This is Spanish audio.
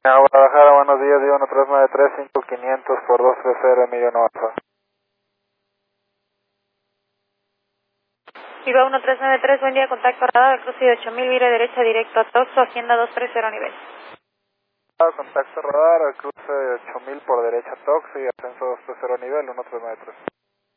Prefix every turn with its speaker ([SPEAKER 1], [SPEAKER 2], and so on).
[SPEAKER 1] Guadalajara, buenos días, Viva 1393, 5500 por 230, Emilio Alfa.
[SPEAKER 2] Viva 1393, buen día, contacto radar, cruce de 8000, vire derecha directo a Toxo, Hacienda 230 nivel.
[SPEAKER 1] Contacto radar, al cruce de 8000 por derecha Tox y ascenso 230 nivel, 1393.